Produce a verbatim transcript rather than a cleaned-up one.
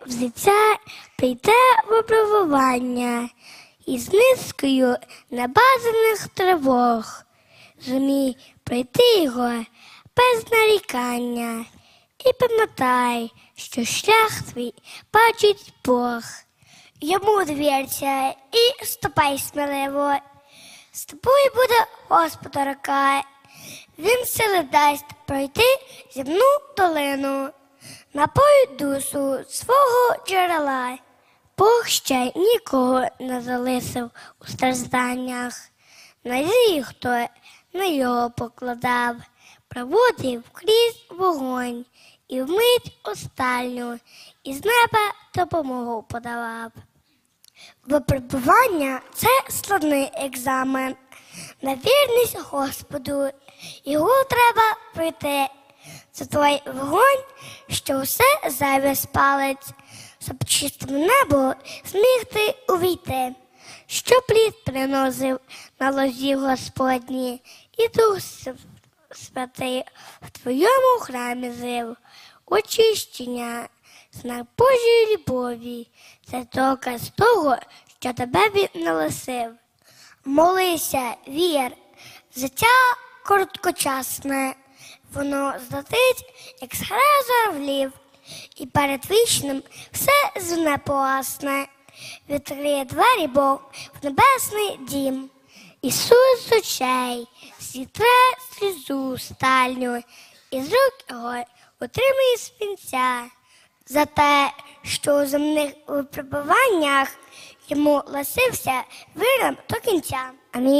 взяття прийде випробування із низкою небажаних тривог. Зумій пройти його без нарікання і пам'ятай, що шлях твій бачить Бог. Йому довірся і ступай сміливо. З тобою буде Господа рука. Він сили дасть пройти земну долину, напоїть душу свого джерела. Бог ще нікого не залишив у стражданнях. Надію, хто на його покладав, проводив крізь вогонь і вмить останню із неба допомогу подавав. Випробування – це складний екзамен на вірність Господу. Його треба пройти. Це той вогонь, що все зайве спалить, щоб чистим небо зміг ти увійти. Що плід приносив на лозі Господні, і Дух Святий в твоєму храмі жив. Очищення, знак Божої любові – це доказ того, що тебе він не лишив. Молися, вір, життя короткочасне, воно злетить, як зграя журавлів, і перед вічним все зне погасне. Відкриє двері Бог в небесний дім. Ісус з очей зітре слізу стальню, і з рук його отримує спінця. За те, що у земних випробуваннях йому лишився вірним до кінця. Амінь.